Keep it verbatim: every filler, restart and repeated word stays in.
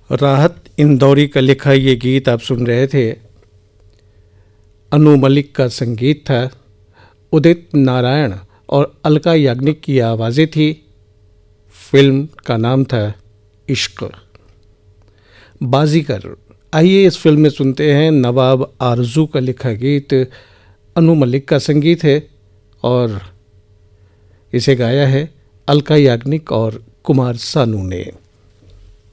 राहत इंदौरी का लिखा ये गीत आप सुन रहे थे। अनु मलिक का संगीत था, उदित नारायण और अलका याग्निक की आवाज़ें थी। फिल्म का नाम था इश्क। बाजीगर। आइए इस फिल्म में सुनते हैं नवाब आरजू का लिखा गीत, अनु मलिक का संगीत है और इसे गाया है अलका याग्निक और कुमार सानू ने।